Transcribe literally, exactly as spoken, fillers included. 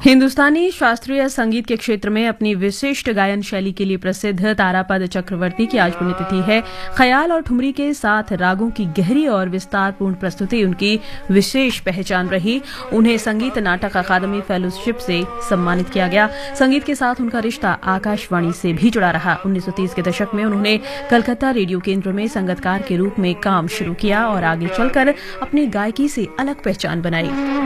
हिंदुस्तानी शास्त्रीय संगीत के क्षेत्र में अपनी विशिष्ट गायन शैली के लिए प्रसिद्ध तारापद चक्रवर्ती की आज पुण्यतिथि है। ख्याल और ठुमरी के साथ रागों की गहरी और विस्तारपूर्ण प्रस्तुति उनकी विशेष पहचान रही। उन्हें संगीत नाटक अकादमी फेलोशिप से सम्मानित किया गया। संगीत के साथ उनका रिश्ता आकाशवाणी से भी जुड़ा रहा। उन्नीस सौ तीस के दशक में उन्होंने कलकत्ता रेडियो केंद्र में संगीतकार के रूप में काम शुरू किया और आगे चलकर अपनी गायकी से अलग पहचान बनाई।